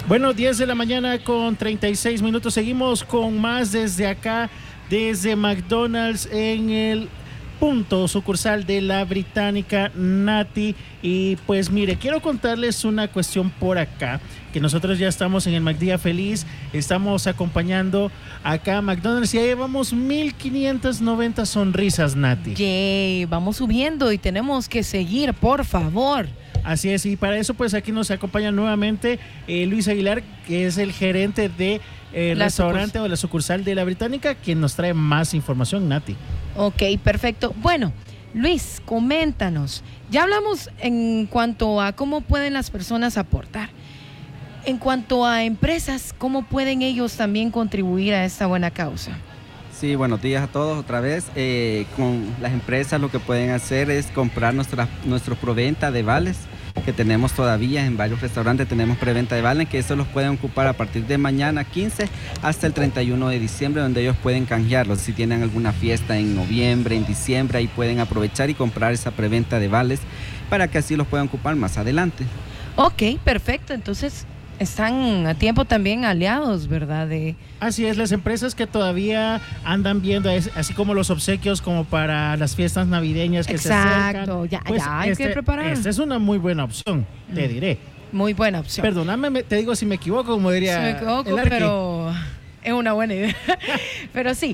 Bueno, 10 de la mañana con 36 minutos. Seguimos con más desde acá, desde McDonald's en el punto sucursal de la Británica, Nati. Y pues mire, quiero contarles una cuestión por acá, que nosotros ya estamos en el McDía Feliz, estamos acompañando acá a McDonald's y ya llevamos 1,590 sonrisas, Nati. Yay, vamos subiendo y tenemos que seguir, por favor. Así es, y para eso pues aquí nos acompaña nuevamente Luis Aguilar, que es el gerente de restaurante o la sucursal de la Británica, quien nos trae más información, Nati. Ok, perfecto. Bueno, Luis, coméntanos. Ya hablamos en cuanto a cómo pueden las personas aportar. En cuanto a empresas, ¿cómo pueden ellos también contribuir a esta buena causa? Sí, buenos días a todos otra vez. Con las empresas lo que pueden hacer es comprar nuestro preventa de vales que tenemos todavía en varios restaurantes. Tenemos preventa de vales que eso los pueden ocupar a partir de mañana 15 hasta el 31 de diciembre, donde ellos pueden canjearlos. Si tienen alguna fiesta en noviembre, en diciembre, ahí pueden aprovechar y comprar esa preventa de vales para que así los puedan ocupar más adelante. Ok, perfecto. Entonces están a tiempo también aliados, ¿verdad? Así es, las empresas que todavía andan viendo, así como los obsequios como para las fiestas navideñas que se acercan. Exacto, ya hay que preparar. Esta es una muy buena opción, te diré. Muy buena opción. Perdóname, te digo si me equivoco, como diría. Si me equivoco, pero es una buena idea. Pero sí,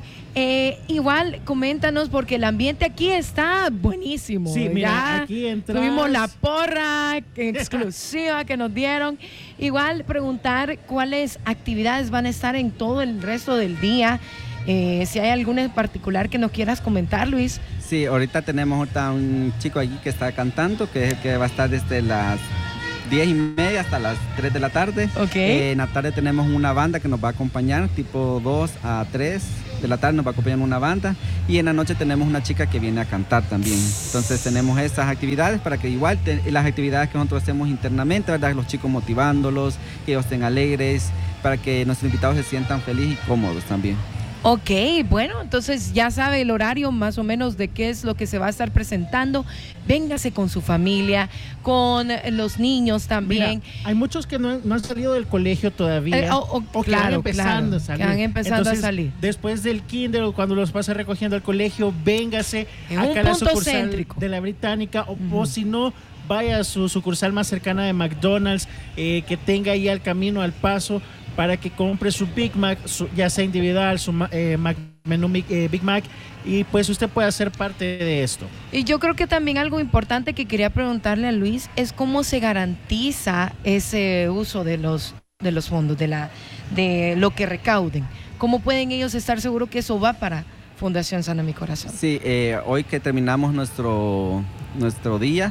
igual coméntanos porque el ambiente aquí está buenísimo. Sí, mira, aquí entras. Tuvimos la porra exclusiva que nos dieron. Igual preguntar cuáles actividades van a estar en todo el resto del día. Si hay alguna en particular que nos quieras comentar, Luis. Sí, ahorita tenemos un chico allí que está cantando, que es el que va a estar desde las 10:30 hasta las 3 de la tarde. Okay. En la tarde tenemos una banda que nos va a acompañar, tipo 2 a 3 de la tarde nos va a acompañar una banda. Y en la noche tenemos una chica que viene a cantar también. Entonces tenemos estas actividades para que igual las actividades que nosotros hacemos internamente, ¿verdad? Los chicos motivándolos, que ellos estén alegres, para que nuestros invitados se sientan felices y cómodos también. Ok, bueno, entonces ya sabe el horario más o menos de qué es lo que se va a estar presentando. Véngase con su familia, con los niños también. Mira, hay muchos que no han salido del colegio todavía. O que van empezando a salir. Que van empezando a salir. Después del kinder o cuando los pase recogiendo al colegio, véngase en acá un a la punto sucursal céntrico de la Británica o si no, vaya a su sucursal más cercana de McDonald's, que tenga ahí al camino, al paso, para que compre su Big Mac, ya sea individual, su menú Big Mac, y pues usted puede ser parte de esto. Y yo creo que también algo importante que quería preguntarle a Luis es cómo se garantiza ese uso de los fondos, de lo que recauden. ¿Cómo pueden ellos estar seguros que eso va para Fundación Sana Mi Corazón? Sí, hoy que terminamos nuestro día,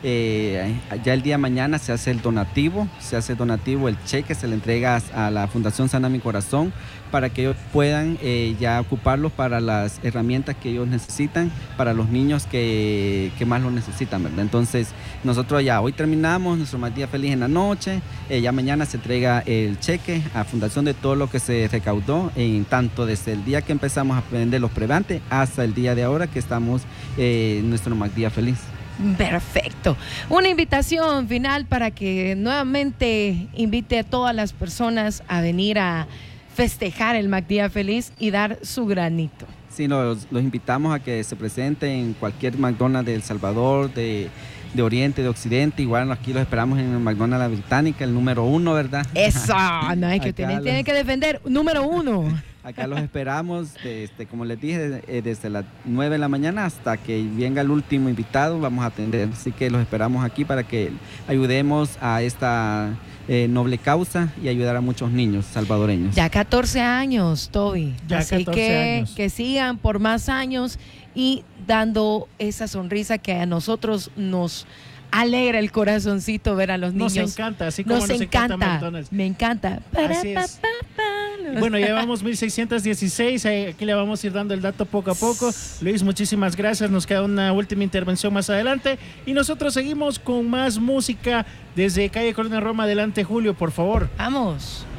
ya el día de mañana se hace el donativo, el cheque se le entrega a la Fundación Sana Mi Corazón para que ellos puedan ya ocuparlos para las herramientas que ellos necesitan, para los niños que más lo necesitan, ¿verdad? Entonces nosotros ya hoy terminamos nuestro McDía Feliz en la noche, ya mañana se entrega el cheque a Fundación de todo lo que se recaudó, tanto desde el día que empezamos a vender los prevantes hasta el día de ahora que estamos en nuestro McDía Feliz. Perfecto. Una invitación final para que nuevamente invite a todas las personas a venir a festejar el McDía Feliz y dar su granito. Sí, los invitamos a que se presenten en cualquier McDonald's de El Salvador, de Oriente, de Occidente. Igual aquí los esperamos en el McDonald's La Británica, el número 1, ¿verdad? Eso, no hay que tienen que defender, número 1. Acá los esperamos, como les dije, desde las 9 de la mañana hasta que venga el último invitado, vamos a atender. Así que los esperamos aquí para que ayudemos a esta noble causa y ayudar a muchos niños salvadoreños. Ya 14 años, Toby. Ya así 14 años. Que sigan por más años y dando esa sonrisa que a nosotros nos alegra el corazoncito ver a los niños. Nos encanta, así como nos encanta McDonald's. Me encanta. Así es. Bueno, ya llevamos 1,616, aquí le vamos a ir dando el dato poco a poco. Luis, muchísimas gracias, nos queda una última intervención más adelante y nosotros seguimos con más música desde calle Colonia Roma. Adelante, Julio, por favor. Vamos.